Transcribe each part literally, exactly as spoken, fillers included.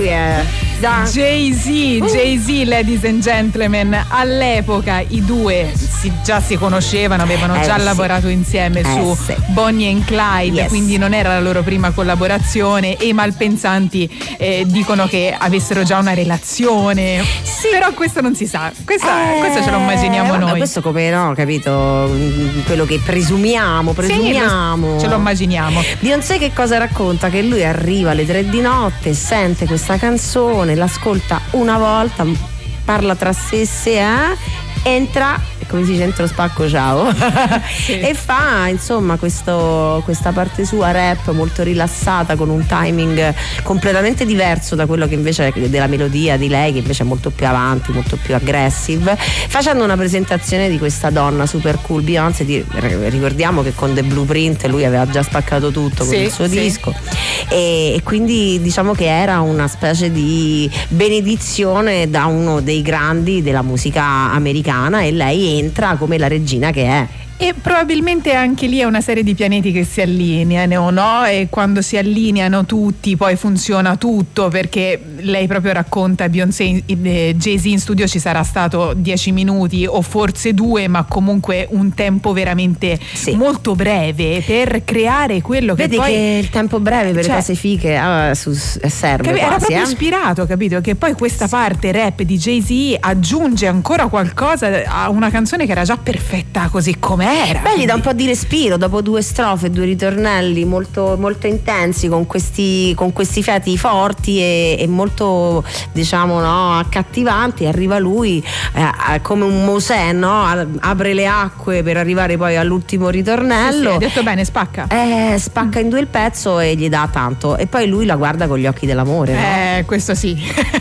lui è da... Jay-Z, uh. Jay-Z, ladies and gentlemen. All'epoca i due si, già si conoscevano, avevano eh, già sì. lavorato insieme eh, su sì. Bonnie and Clyde, yes. quindi non era la loro prima collaborazione, e i malpensanti eh, dicono che avessero già una relazione, sì. Però questo non si sa, questa, eh, questo ce lo immaginiamo vabbè, noi. Questo come no, capito? Quello che presumiamo, presumiamo. Sì, ce lo immaginiamo. Beyoncé che cosa racconta? Che lui arriva alle tre di notte, sente questa canzone, l'ascolta una volta, parla tra sé e sé, eh? Entra, come si dice, entro spacco ciao, sì. E fa insomma questo, questa parte sua rap molto rilassata, con un timing completamente diverso da quello che invece della melodia di lei, che invece è molto più avanti, molto più aggressive, facendo una presentazione di questa donna super cool. Beyoncé, di, ricordiamo che con The Blueprint lui aveva già spaccato tutto con sì, il suo sì. disco, e, e quindi diciamo che era una specie di benedizione da uno dei grandi della musica americana, e lei entra come la regina che è. E probabilmente anche lì è una serie di pianeti che si allineano, no? E quando si allineano tutti poi funziona tutto, perché lei proprio racconta, Beyoncé, eh, Jay-Z in studio ci sarà stato dieci minuti o forse due, ma comunque un tempo veramente sì. molto breve per creare quello che vedi poi... Vedi che il tempo breve per cioè, le cose fiche ah, su, serve capi- quasi, era proprio eh? ispirato, capito? Che poi questa parte rap di Jay-Z aggiunge ancora qualcosa a una canzone che era già perfetta così com'è. Era. Beh, gli dà un po' di respiro dopo due strofe, due ritornelli molto, molto intensi, con questi, con questi fiati forti e, e molto, diciamo, no, accattivanti. Arriva lui eh, come un Mosè, no? Apre le acque per arrivare poi all'ultimo ritornello. Sì, sì, hai detto bene, spacca. Eh, spacca in due il pezzo e gli dà tanto. E poi lui la guarda con gli occhi dell'amore, no? Eh, questo sì.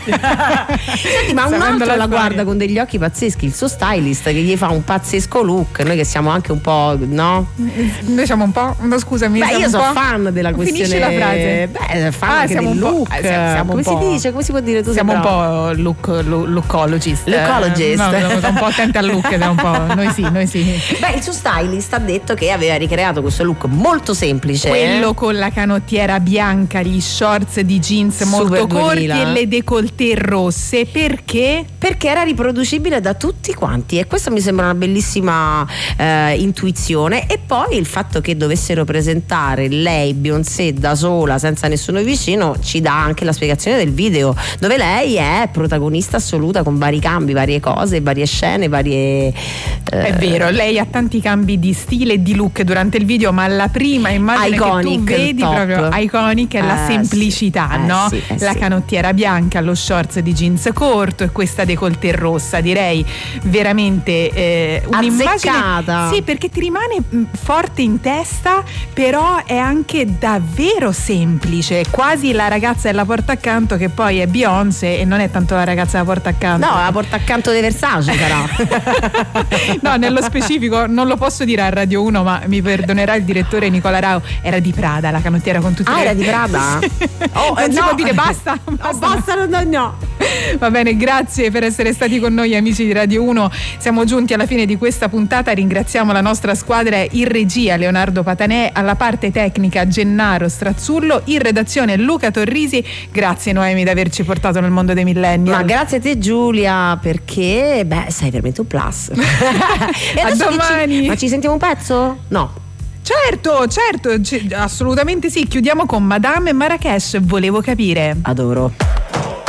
Senti, ma un altro la, la guarda con degli occhi pazzeschi, il suo stylist, che gli fa un pazzesco look. Noi che siamo anche un po', no? Noi siamo un po', no, scusami. Beh, io sono fan della questione. Finisci la frase. Beh, fan ah, anche del look. Eh, siamo come un si po', dice? Come si può dire? Tu siamo un po' look, look, lookologist. Lookologist. No, siamo un po' attenti al look, un po'. Noi sì, noi sì. Beh, il suo stylist ha detto che aveva ricreato questo look molto semplice. Quello con la canottiera bianca, gli shorts di jeans molto corti e le décolleté rosse. Perché? Perché era riproducibile da tutti quanti, e questa mi sembra una bellissima eh, intuizione. E poi il fatto che dovessero presentare lei, Beyoncé, da sola, senza nessuno vicino, ci dà anche la spiegazione del video, dove lei è protagonista assoluta, con vari cambi, varie cose, varie scene, varie eh... è vero, lei ha tanti cambi di stile e di look durante il video, ma la prima immagine iconic, che tu vedi proprio iconic è eh, la semplicità, sì. no? Eh, sì, eh, la sì. canottiera bianca, lo shorts di jeans corto e questa décolleté rossa, direi veramente eh, un'immagine azzeccata. Sì, perché ti rimane forte in testa, però è anche davvero semplice, quasi la ragazza della porta accanto, che poi è Beyoncé e non è tanto la ragazza della porta accanto. No, la porta accanto di Versace sarà. No, nello specifico non lo posso dire a Radio uno, ma mi perdonerà il direttore Nicola Rao, era di Prada la canottiera con tutti. Ah, le... era di Prada? Oh, non no. si può dire basta. No, basta, no, no. Va bene, grazie per essere stati con noi, amici di Radio uno. Siamo giunti alla fine di questa puntata. Ringraziamo la nostra squadra in regia, Leonardo Patanè, alla parte tecnica Gennaro Strazzullo, in redazione Luca Torrisi. Grazie Noemi di averci portato nel mondo dei millennial. Ma grazie a te Giulia, perché beh sei veramente un plus. E a domani. Ci, ma ci sentiamo un pezzo? No. Certo, certo, c- assolutamente sì. Chiudiamo con Madame Marrakesh, volevo capire. Adoro.